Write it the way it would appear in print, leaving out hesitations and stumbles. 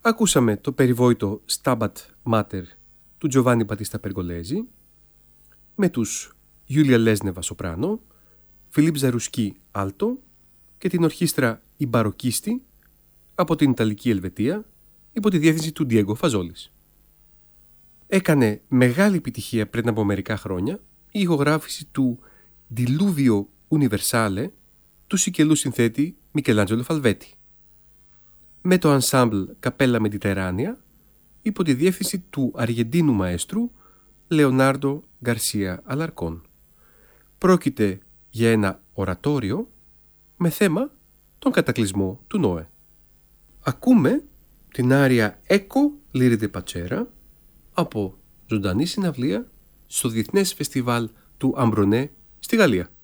Ακούσαμε το περιβόητο Stabat Mater του Τζοβάνι Μπατίστα Περγολέζη με τους Γιούλια Λέσνεβα σοπράνο, Φιλίπ Ζαρουσκή άλτο και την ορχήστρα «Η Μπαροκίστη» από την Ιταλική Ελβετία υπό τη διεύθυνση του Ντιέγκο Φαζόλης. Έκανε μεγάλη επιτυχία πριν από μερικά χρόνια η ηχογράφηση του «Diluvio Universale» του σικελού συνθέτη Μικελάντζελο Φαλβέτη με το ensemble Καπέλα Μεντιτεράνια υπό τη διεύθυνση του Αργεντίνου μαέστρου Λεωνάρντο Γκαρσία Αλαρκόν. Πρόκειται για ένα ορατόριο με θέμα τον κατακλυσμό του Νόε. Ακούμε την άρια «Eco Liri de Pachera» από ζωντανή συναυλία στο Διεθνές Φεστιβάλ του Αμπρονέ στη Γαλλία.